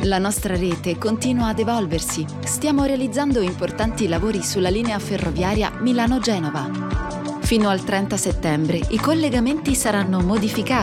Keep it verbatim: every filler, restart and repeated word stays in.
La nostra rete continua ad evolversi. Stiamo realizzando importanti lavori sulla linea ferroviaria Milano-Genova. Fino al trenta settembre i collegamenti saranno modificati